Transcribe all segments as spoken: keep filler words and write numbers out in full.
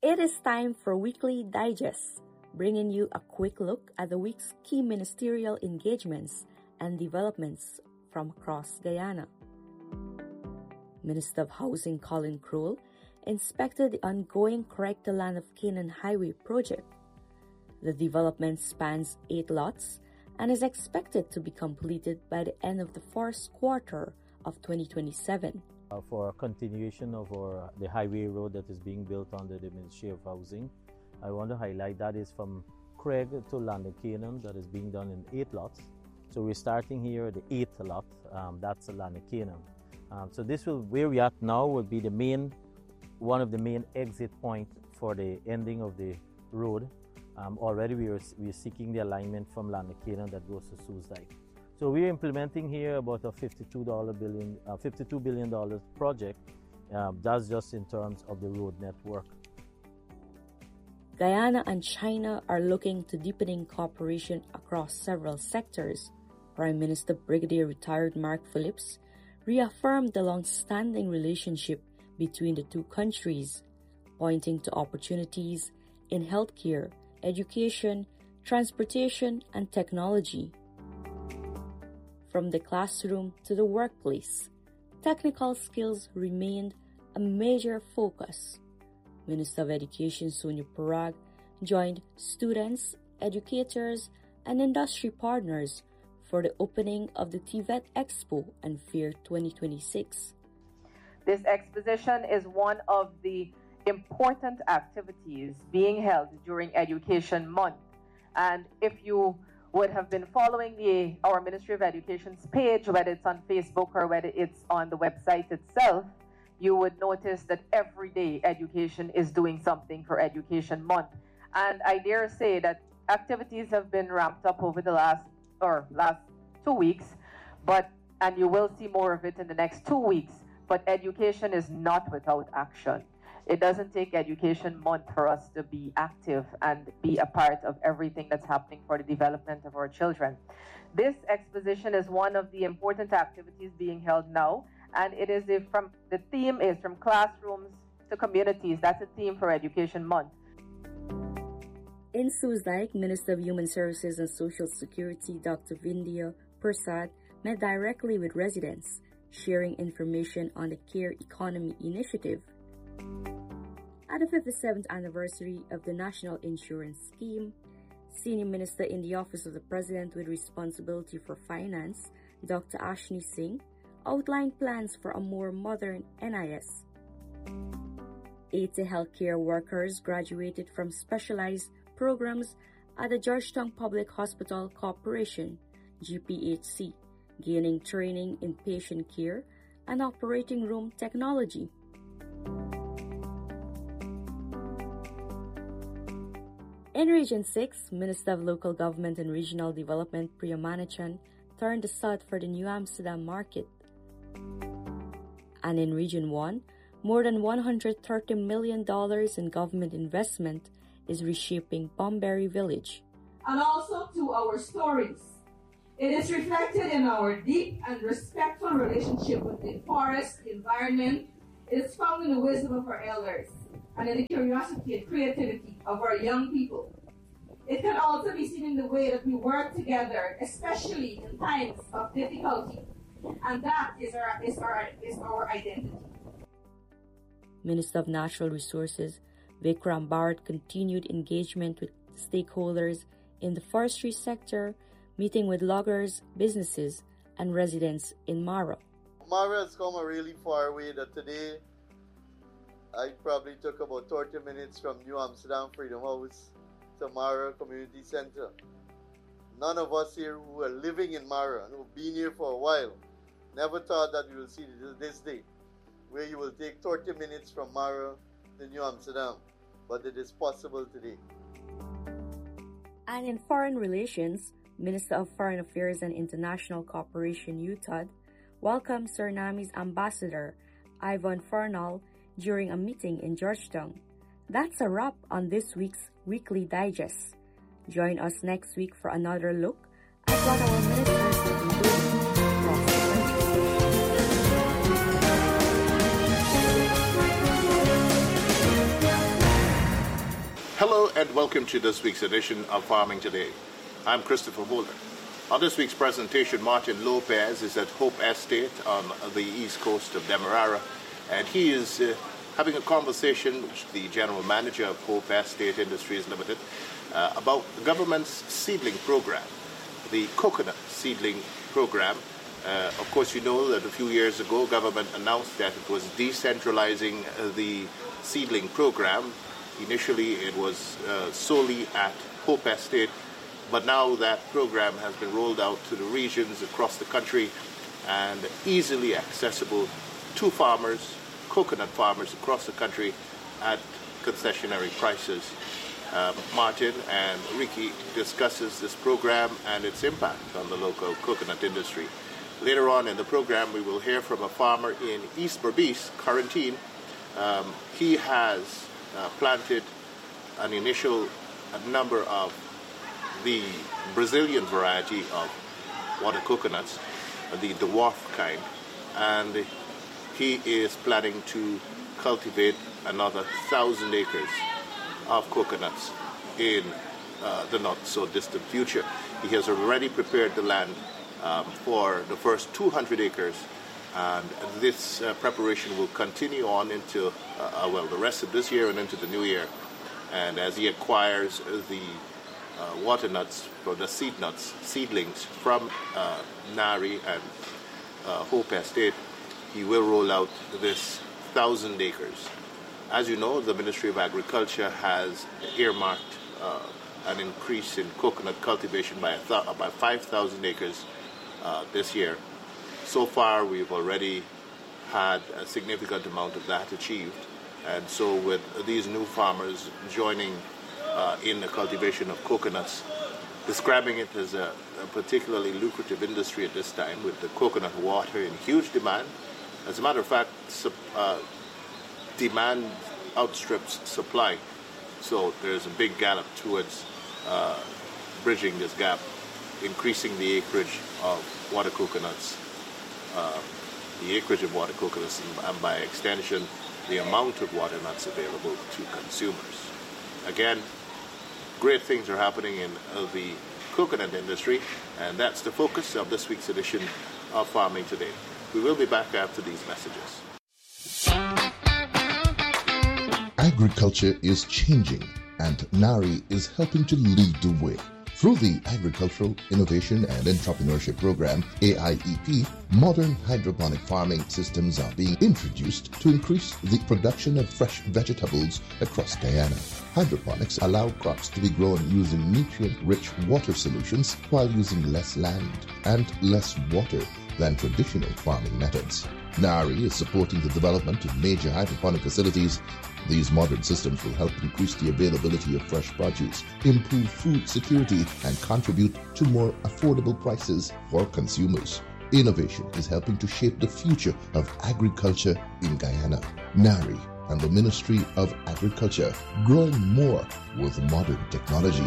It is time for Weekly Digest, bringing you a quick look at the week's key ministerial engagements and developments from across Guyana. Minister of Housing Colin Krul inspected the ongoing Correct the Land of Canaan Highway project. The development spans eight lots and is expected to be completed by the end of the first quarter of twenty twenty-seven. Uh, for a continuation of our, the highway road that is being built under the Ministry of Housing, I want to highlight that is from Craig to Land of Canaan, that is being done in eight lots. So we're starting here at the eighth lot, um, that's the Land of Canaan. Um, so this will, where we are at now, will be the main, one of the main exit point for the ending of the road. Um, already we are, we are seeking the alignment from Land of Canaan that goes to Suze Dyke. So we're implementing here about a fifty-two billion dollars uh, fifty-two billion dollars project. Um, that's just in terms of the road network. Guyana and China are looking to deepening cooperation across several sectors. Prime Minister Brigadier Retired Mark Phillips reaffirmed the long-standing relationship between the two countries, pointing to opportunities in healthcare, education, transportation, and technology. From the classroom to the workplace, technical skills remained a major focus. Minister of Education Sonia Parag joined students, educators, and industry partners for the opening of the T V E T Expo and Fair twenty twenty-six. This exposition is one of the important activities being held during Education Month. And if you would have been following the our Ministry of Education's page, whether it's on Facebook or whether it's on the website itself, you would notice that every day education is doing something for Education Month. And I dare say that activities have been ramped up over the last or last two weeks, but and you will see more of it in the next two weeks. But education is not without action. It doesn't take Education Month for us to be active and be a part of everything that's happening for the development of our children. This exposition is one of the important activities being held now, and it is a, from the theme is from classrooms to communities. That's a theme for Education Month. In Suze Dyke, Minister of Human Services and Social Security Doctor Vindhya Persad met directly with residents, sharing information on the Care Economy Initiative. At the fifty-seventh anniversary of the National Insurance Scheme, Senior Minister in the Office of the President with responsibility for finance, Doctor Ashni Singh, outlined plans for a more modern N I S. eighty healthcare workers graduated from specialized programs at the Georgetown Public Hospital Corporation, G P H C, gaining training in patient care and operating room technology. In Region six, Minister of Local Government and Regional Development Priya Manachan turned the south for the New Amsterdam market. And in Region one, more than one hundred thirty million dollars in government investment is reshaping Bunbury Village. And also to our stories. It is reflected in our deep and respectful relationship with the forest, the environment. It is found in the wisdom of our elders and in the curiosity and creativity of our young people. It can also be seen in the way that we work together, especially in times of difficulty. And that is our, is our, is our identity. Minister of Natural Resources Vikram Bharat continued engagement with stakeholders in the forestry sector, meeting with loggers, businesses, and residents in Mara. Mara has come a really far way that today I probably took about thirty minutes from New Amsterdam Freedom House to Mara Community Center. None of us here who are living in Mara and who've been here for a while never thought that we will see this day, where you will take thirty minutes from Mara to New Amsterdam, but it is possible today. And in foreign relations, Minister of Foreign Affairs and International Cooperation U T A D welcomed Surinamen's Ambassador Ivan Fernal during a meeting in Georgetown. That's a wrap on this week's Weekly Digest. Join us next week for another look at what our ministers have been doing across the country. and welcome to this week's edition of Farming Today. I'm Christopher Holder. On this week's presentation, Martin Lopez is at Hope Estate on the east coast of Demerara, and he is uh, having a conversation with the general manager of Hope Estate Industries Limited uh, about the government's seedling program, the coconut seedling program. Uh, of course, you know that a few years ago, government announced that it was decentralizing uh, the seedling program. Initially, it was uh, solely at Hope Estate, but now that program has been rolled out to the regions across the country and easily accessible to farmers, coconut farmers across the country at concessionary prices. Uh, Martin and Ricky discusses this program and its impact on the local coconut industry. Later on in the program, we will hear from a farmer in East Berbice, Quarantine. Um, he has uh, planted an initial a number of the Brazilian variety of water coconuts, the dwarf kind, and he is planning to cultivate another thousand acres of coconuts in uh, the not so distant future. He has already prepared the land um, for the first two hundred acres, and this uh, preparation will continue on into uh, well the rest of this year and into the new year. And as he acquires the uh, water nuts, or the seed nuts, seedlings from uh, Nari and uh, Hope Estate, he will roll out this thousand acres. As you know, the Ministry of Agriculture has earmarked uh, an increase in coconut cultivation by, th- by five thousand acres uh, this year. So far, we've already had a significant amount of that achieved. And so with these new farmers joining uh, in the cultivation of coconuts, describing it as a, a particularly lucrative industry at this time, with the coconut water in huge demand. As a matter of fact, uh, demand outstrips supply. So there's a big gallop towards uh, bridging this gap, increasing the acreage of water coconuts, uh, the acreage of water coconuts, and, and by extension, the amount of water nuts available to consumers. Again, great things are happening in uh, the coconut industry, and that's the focus of this week's edition of Farming Today. We will be back after these messages. Agriculture is changing, and Nari is helping to lead the way. Through the Agricultural Innovation and Entrepreneurship Program, A I E P, modern hydroponic farming systems are being introduced to increase the production of fresh vegetables across Guyana. Hydroponics allow crops to be grown using nutrient-rich water solutions while using less land and less water than traditional farming methods. Nari is supporting the development of major hydroponic facilities. These modern systems will help increase the availability of fresh produce, improve food security, and contribute to more affordable prices for consumers. Innovation is helping to shape the future of agriculture in Guyana. Nari and the Ministry of Agriculture, growing more with modern technology.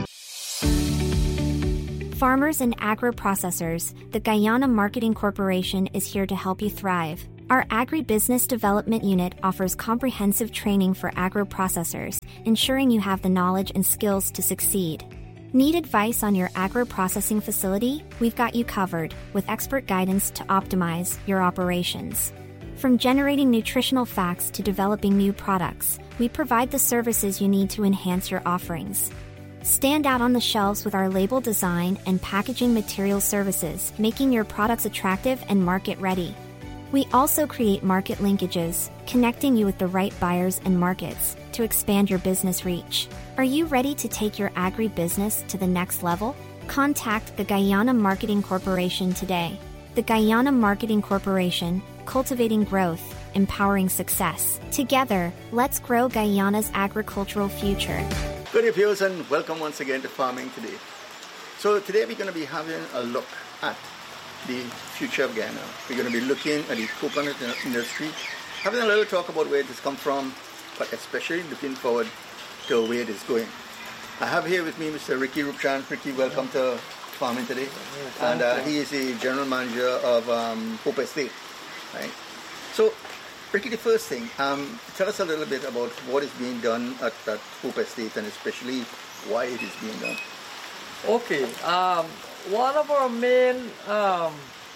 Farmers and agro-processors, the Guyana Marketing Corporation is here to help you thrive. Our Agribusiness Development Unit offers comprehensive training for agro-processors, ensuring you have the knowledge and skills to succeed. Need advice on your agro-processing facility? We've got you covered, with expert guidance to optimize your operations. From generating nutritional facts to developing new products, we provide the services you need to enhance your offerings. Stand out on the shelves with our label design and packaging material services, making your products attractive and market-ready. We also create market linkages, connecting you with the right buyers and markets to expand your business reach. Are you ready to take your agribusiness to the next level? Contact the Guyana Marketing Corporation today. The Guyana Marketing Corporation, cultivating growth, empowering success. Together, let's grow Guyana's agricultural future. Good day, viewers, and welcome once again to Farming Today. So today we're going to be having a look at the future of Guyana. We're going to be looking at the coconut industry, having a little talk about where it has come from, but especially looking forward to where it is going. I have here with me Mister Ricky Rupchan. Ricky, welcome to Farming Today. And uh, he is the general manager of um, Hope Estate. Right? So Ricky, the first thing, um, tell us a little bit about what is being done at, at Hope Estate and especially why it is being done. Okay, um, one of our main um,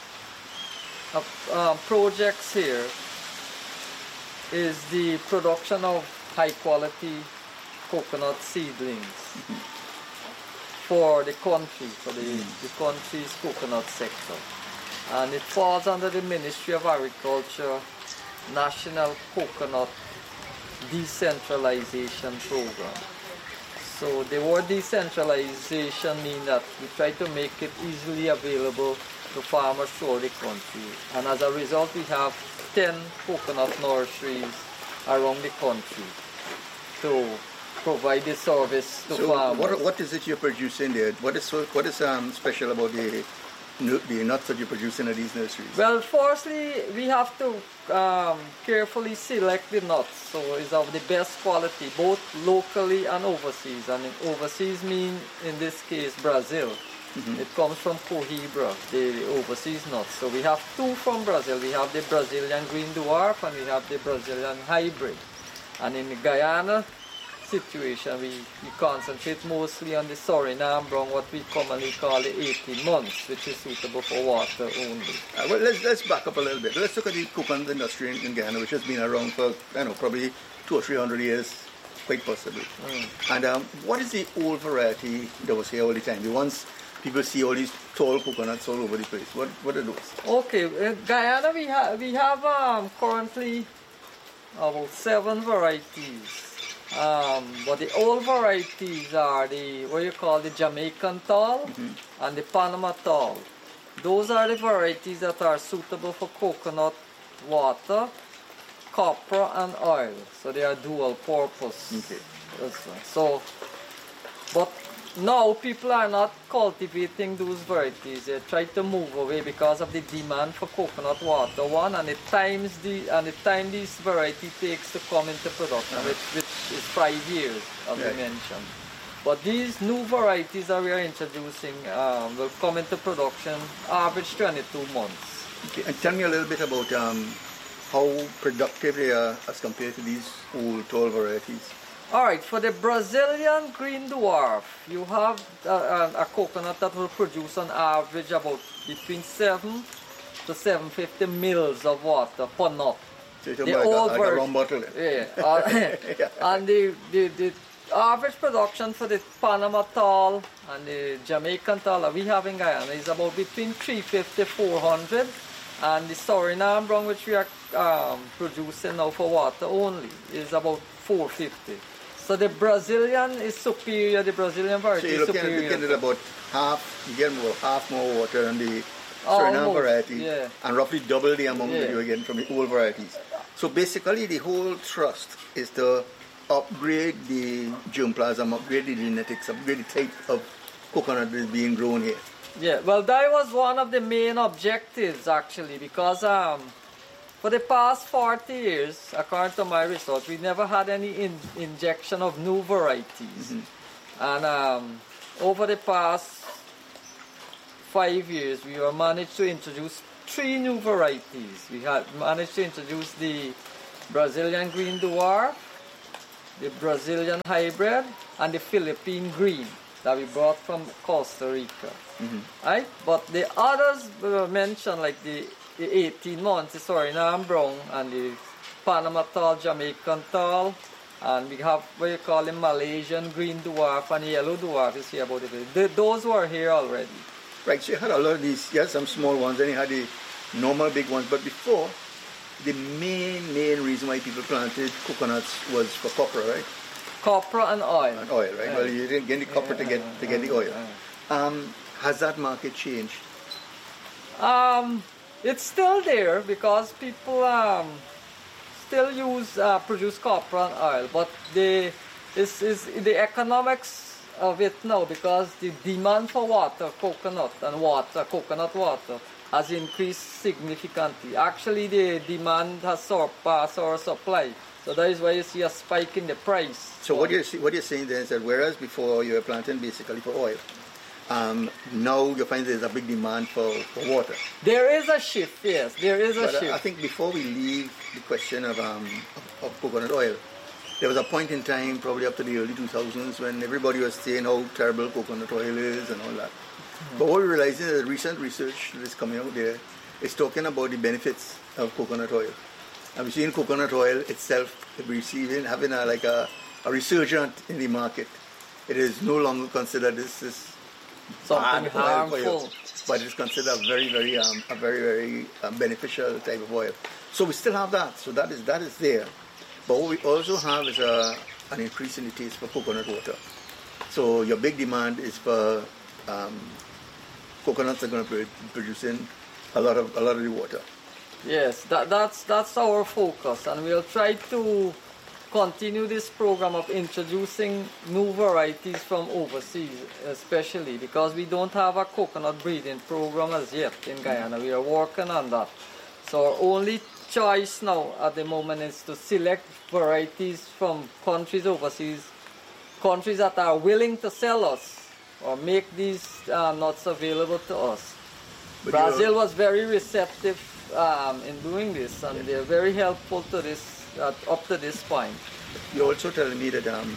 uh, uh, projects here is the production of high quality coconut seedlings mm-hmm. for the country, for the, mm-hmm. the country's coconut sector. And it falls under the Ministry of Agriculture National Coconut Decentralization Program. So the word decentralization means that we try to make it easily available to farmers throughout the country. And as a result, we have ten coconut nurseries around the country to provide the service to so farmers. What, what is it you're producing there? What is what is um, special about the the nuts that you're producing at these nurseries? Well, firstly, we have to um, carefully select the nuts, so it's of the best quality, both locally and overseas. And overseas mean, in this case, Brazil. Mm-hmm. It comes from Cohibra, the, the overseas nuts. So we have two from Brazil. We have the Brazilian Green Dwarf and we have the Brazilian Hybrid. And in the Guyana situation, we, we concentrate mostly on the Suriname brown, what we commonly call the eighteen months, which is suitable for water only. Uh, well, let's, let's back up a little bit. Let's look at the coconut industry in, in Guyana, which has been around for, I don't know, probably two or three hundred years, quite possibly. Mm. And um, what is the old variety that was here all the time? The ones people see all these tall coconuts all over the place. What, what are those? Okay, in Guyana we, ha we have um, currently about seven varieties. Um, but the old varieties are the, what you call the Jamaican tall mm-hmm. and the Panama tall. Those are the varieties that are suitable for coconut water, copra and oil. So they are dual purpose. Okay. So, but now people are not cultivating those varieties. They try to move away because of the demand for coconut water. One, and the times the and the time this variety takes to come into production, uh-huh. which, which is five years, as right. we mentioned. But these new varieties that we are introducing um, will come into production average twenty-two months. Okay. And tell me a little bit about um, how productive they are as compared to these old tall varieties. Alright, for the Brazilian Green Dwarf, you have uh, a coconut that will produce on average about between seven to seven hundred fifty mils of water per nut. So the like old a, like a rum bottle. Yeah. Uh, yeah. And the, the, the average production for the Panama tall and the Jamaican tall that we have in Guyana is about between three fifty to four hundred. And the Suriname brown, which we are um, producing now for water only, is about four fifty. So the Brazilian is superior, the Brazilian variety so you're is looking superior. At, looking at about half, you get about half more water than the Suriname variety, yeah. and roughly double the amount yeah. that you're getting from the old varieties. So basically the whole thrust is to upgrade the germplasm, upgrade the genetics, upgrade the type of coconut that is being grown here. Yeah, well that was one of the main objectives actually, because um, for the past forty years, according to my research, we never had any in injection of new varieties. Mm-hmm. And um, over the past five years, we have managed to introduce three new varieties. We had managed to introduce the Brazilian Green Dwarf, the Brazilian Hybrid, and the Philippine Green that we brought from Costa Rica. Mm-hmm. Right? But the others were mentioned, like the the eighteen months, the Suriname brown and the Panama tall, Jamaican tall, and we have what you call the Malaysian Green Dwarf and Yellow Dwarf. You see about it. The, those were here already. Right, so you had a lot of these, you had some small ones, then you had the normal big ones, but before, the main, main reason why people planted coconuts was for copra, right? Copra and oil. And oil, right? Yeah. Well, you didn't get the copra yeah, to get to get the oil. Yeah. Um, has that market changed? Um, it's still there because people um, still use uh, produce copra and oil, but the is is the economics of it now, because the demand for water, coconut and water, coconut water, has increased significantly. Actually, the demand has surpassed our supply. So that is why you see a spike in the price. So what you're, what you're saying then is that whereas before you were planting basically for oil, um, now you find there's a big demand for, for water. There is a shift, yes, there is a but shift. I think before we leave the question of, um, of, of coconut oil, there was a point in time, probably up to the early two thousands, when everybody was saying how terrible coconut oil is and all that. Mm-hmm. But what we realized is that recent research that is coming out there is talking about the benefits of coconut oil. And we're seeing coconut oil itself receiving, having a, like a, a resurgent in the market. It is no longer considered this is something bad oil for harmful, you, but it's considered a very, very, um, a very, very um, beneficial type of oil. So we still have that. So that is that is there. But what we also have is a, an increase in the taste for coconut water. So your big demand is for um, coconuts are going to be producing a lot of a lot of the water. Yes, that, that's that's our focus, and we'll try to continue this program of introducing new varieties from overseas, especially because we don't have a coconut breeding program as yet in Guyana. We are working on that. So our only choice now at the moment is to select varieties from countries overseas, countries that are willing to sell us or make these uh, nuts available to us. But Brazil was very receptive um, in doing this, and they're very helpful to this uh, up to this point. You're also telling me that um,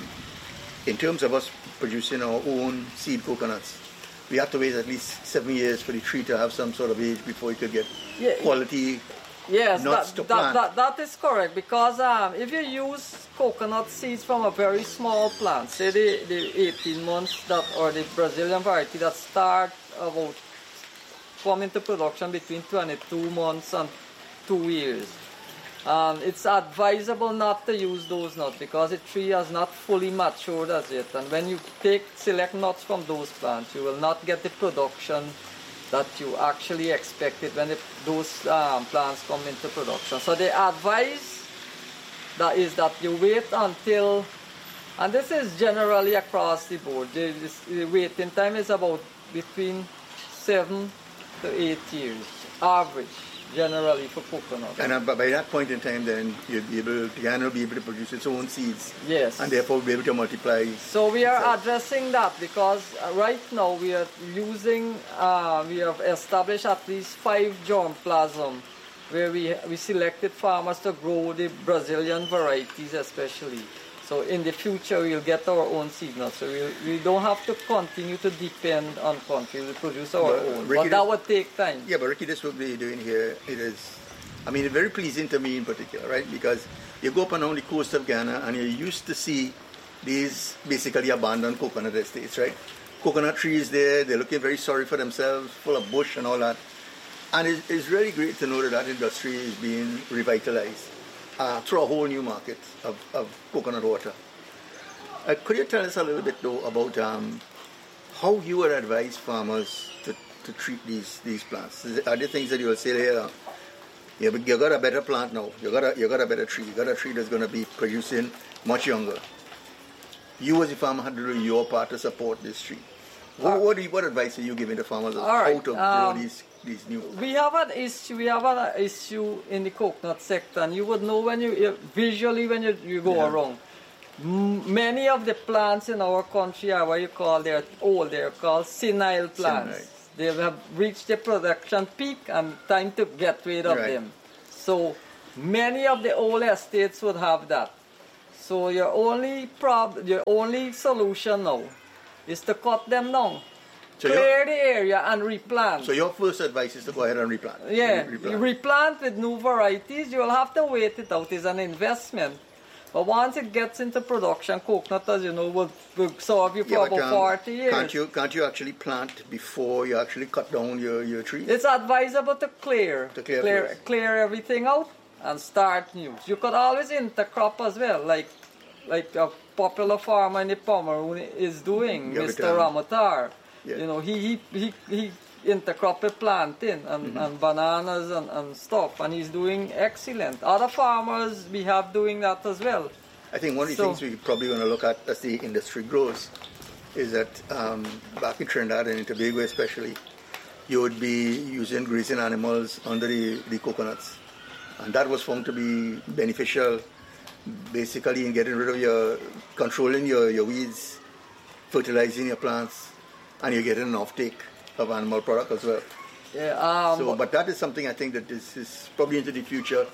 in terms of us producing our own seed coconuts, we have to wait at least seven years for the tree to have some sort of age before you could get yeah, quality yes, nuts that, to that, plant. That, that is correct, because um, if you use coconut seeds from a very small plant, say the, the eighteen months that, or the Brazilian variety that start about come into production between twenty-two months and two years. Um, it's advisable not to use those nuts because the tree has not fully matured as yet. And when you take select nuts from those plants, you will not get the production that you actually expected when the, those um, plants come into production. So the advice that is that you wait until, and this is generally across the board, the, the waiting time is about between seven to eight years, average, generally for coconut. And uh, by that point in time, then you'll be able, Guyana will be able to produce its own seeds. Yes. And therefore be able to multiply. So we are itself. addressing that because uh, right now we are using, uh, we have established at least five germplasm where we, we selected farmers to grow the Brazilian varieties especially. So in the future we'll get our own seed nuts. So we'll, we don't have to continue to depend on countries. We produce our but, own. Ricky, but that would take time. Yeah, but Ricky, this what we're doing here, it is, I mean, it's very pleasing to me in particular, right? Because you go up and down the coast of Ghana and you used to see these basically abandoned coconut estates, right? Coconut trees there, they're looking very sorry for themselves, full of bush and all that. And it's, it's really great to know that that industry is being revitalized. Uh, through a whole new market of, of coconut water. Uh, could you tell us a little bit though about um, how you would advise farmers to, to treat these these plants? Is, are there things that you will say here? You, you got a better plant now. You got a you got a better tree. You got a tree that's going to be producing much younger. You as a farmer had to do your part to support this tree. What, what, do you, what advice are you giving to farmers on right, how to um, grow these? These new we have an issue. We have an issue in the coconut sector, and you would know when you visually when you, you go yeah. around. M many of the plants in our country are what you call they're old. They're called senile plants. Senile. They have reached the production peak and time to get rid of right. them. So many of the old estates would have that. So your only prob your only solution now is to cut them down. So clear the area and replant. So your first advice is to go ahead and replant. Yeah, replant. You replant with new varieties. You will have to wait it out. It's an investment. But once it gets into production, coconut, as you know, will, will serve you for yeah, about um, forty years. Can't you, can't you actually plant before you actually cut down your, your tree? It's advisable to clear. To clear, clear, clear everything out and start new. You could always intercrop as well, like like a popular farmer in the Pomeroon is doing, yeah, Mister Ramotar. Yeah. You know, he he he, he intercropped planting and, mm-hmm. and bananas and, and stuff, and he's doing excellent. Other farmers we have doing that as well. I think one of the so, things we're probably going to look at as the industry grows is that um, back in Trinidad and in Tobago especially, you would be using grazing animals under the, the coconuts. And that was found to be beneficial basically in getting rid of your, controlling your, your weeds, fertilizing your plants. and you're getting an offtake of animal product as well. Yeah, um, so, but that is something I think that this is probably into the future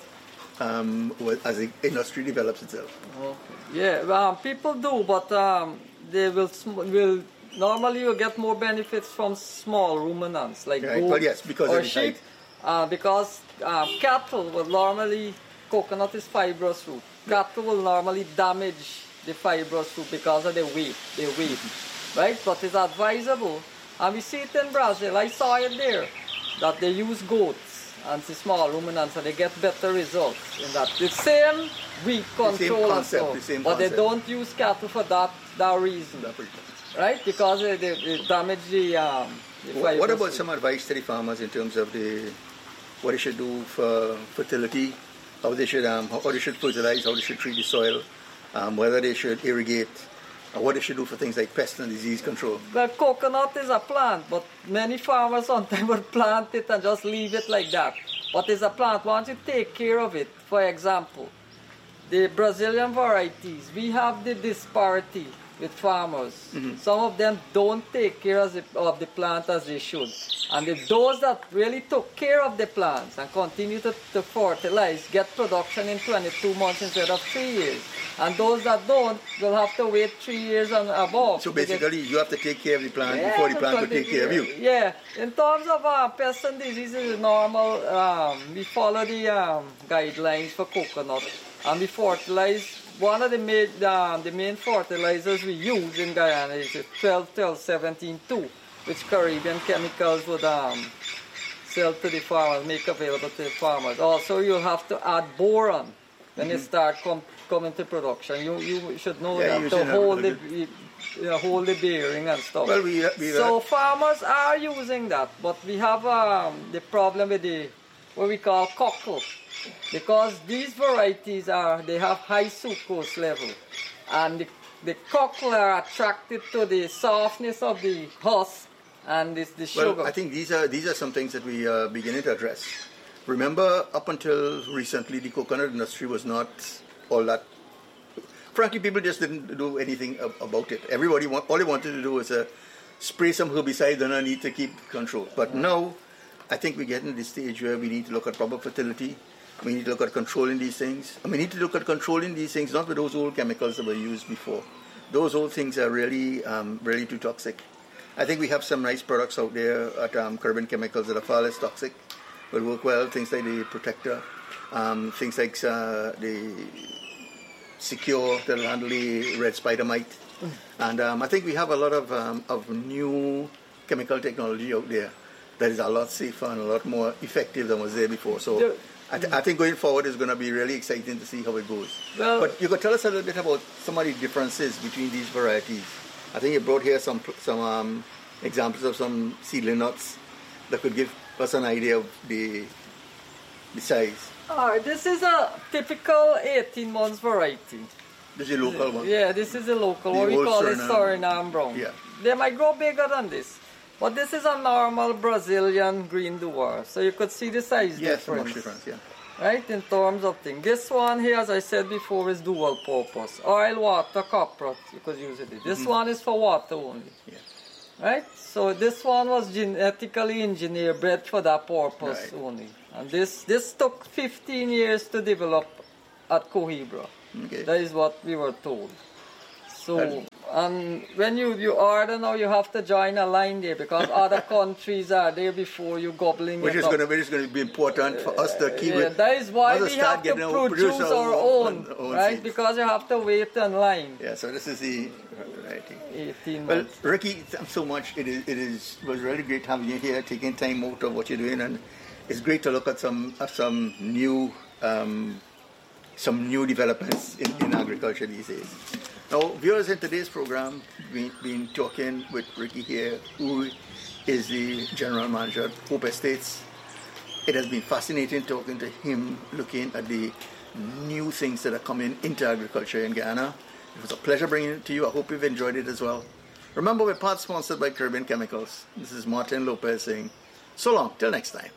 um, as the industry develops itself. Okay. Yeah, um, people do, but um, they will will normally you get more benefits from small ruminants like right. goats well, yes, because or of sheep, uh, because um, cattle will normally coconut is fibrous root. Cattle will normally damage the fibrous root because of their weight, their weight, right? But it's advisable, and we see it in Brazil. I saw it there, that they use goats and the small ruminants, and they get better results in that. The same weed control, the same concept, and the same but concept. they don't use cattle for that that reason, That reason. right? Because they, they, they damage the. Um, the what, what about root. some advice to the farmers in terms of the what they should do for fertility, how they should um, how they should fertilize, how they should treat the soil, um, whether they should irrigate, or what they should do for things like pest and disease control? Well, coconut is a plant, but many farmers sometimes would plant it and just leave it like that. But it's a plant. Once you take care of it, for example, the Brazilian varieties, we have the disparity with farmers. Mm-hmm. Some of them don't take care of the, of the plant as they should. And the, those that really took care of the plants and continue to, to fertilize get production in twenty-two months instead of three years. And those that don't will have to wait three years and above. So basically, you have to take care of the plant yeah, before the plant will take care of you. Yeah. In terms of uh, pests and diseases, it's normal. Um, we follow the um, guidelines for coconut. And we fertilize. One of the main, uh, the main fertilizers we use in Guyana is twelve twelve seventeen two, which Caribbean Chemicals would um, sell to the farmers, make available to the farmers. Also, you'll have to add boron when mm-hmm. it starts com coming to production. You you should know yeah, that to hold the, you know, hold the bearing and stuff. Well, we, we so uh, farmers are using that, but we have um, the problem with the what we call cockle. Because these varieties are, they have high sucrose level, and the, the cockle are attracted to the softness of the husk and this, the sugar. Well, I think these are these are some things that we are beginning to address. Remember, up until recently, the coconut industry was not all that. Frankly, people just didn't do anything about it. Everybody, want, all they wanted to do was uh, spray some herbicides underneath to keep control. But now, I think we're getting to the stage where we need to look at proper fertility. We need to look at controlling these things. And we need to look at controlling these things, not with those old chemicals that were used before. Those old things are really, um, really too toxic. I think we have some nice products out there at um, Caribbean Chemicals that are far less toxic, will work well. Things like the Protector, um, things like uh, the Secure that'll handle the red spider mite. Mm. And um, I think we have a lot of, um, of new chemical technology out there that is a lot safer and a lot more effective than was there before. So. The I, th I think going forward is going to be really exciting to see how it goes. Well, but you could tell us a little bit about some of the differences between these varieties. I think you brought here some some um, examples of some seedling nuts that could give us an idea of the the size. Ah, this is a typical eighteen months variety. This is a local one? Yeah, this is a local, the what we call Suriname. it Suriname brown. Yeah. They might grow bigger than this. But this is a normal Brazilian green dwarf, so you could see the size yes, difference. much difference, yeah. Right, in terms of things. This one here, as I said before, is dual purpose. Oil, water, copra, you could use it. This mm-hmm. one is for water only. Yeah. Right, so this one was genetically engineered, bred for that purpose right. only. And this, this took fifteen years to develop at Cohibra. Okay. That is what we were told. So, and when you, you order now, you have to join a line there because other countries are there before you gobbling which it is up. Gonna, which is going to be important for us to keep yeah, it. That is why we have to our, produce our, our own, own right? seeds. Because you have to wait in line. Yeah, so this is the variety. eighteen well, months. Ricky, thanks so much. It is, it is was really great having you here, taking time out of what you're doing, and it's great to look at some at some new um, some new developments in, in agriculture these days. Now, viewers, in today's program, we've been talking with Ricky here, who is the general manager at Hope Estates. It has been fascinating talking to him, looking at the new things that are coming into agriculture in Guyana. It was a pleasure bringing it to you. I hope you've enjoyed it as well. Remember, we're part sponsored by Caribbean Chemicals. This is Martin Lopez saying, so long, till next time.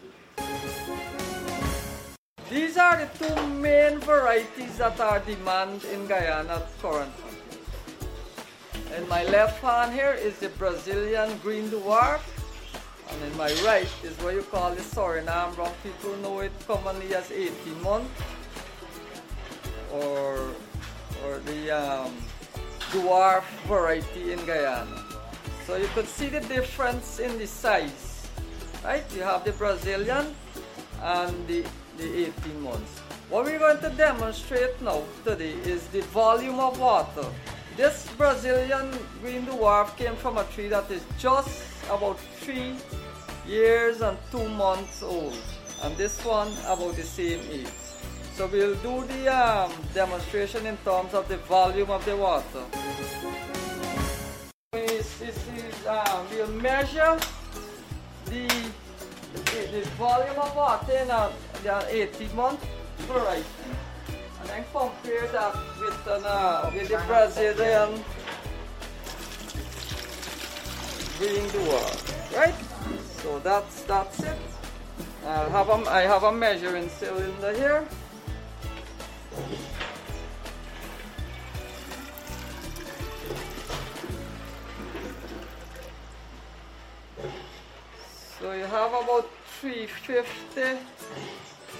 These are the two main varieties that are demand in Guyana currently. in my left hand here is the Brazilian green dwarf, and in my right is what you call the Suriname brown. People know it commonly as eighteen month, or or the um, dwarf variety in Guyana. So you could see the difference in the size, right? You have the Brazilian and the, the eighteen months. What we're going to demonstrate now today is the volume of water. This Brazilian green dwarf came from a tree that is just about three years and two months old, and this one about the same age. So we'll do the um, demonstration in terms of the volume of the water. This is, um, we'll measure the, the, the volume of water in a, the eighteen month variety, and then compare that with, an, uh, with the Brazilian green dwarf, right? So that's that's it. I have a, I have a measuring cylinder here. So you have about three fifty,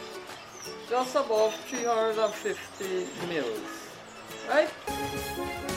just above three hundred fifty mils, right?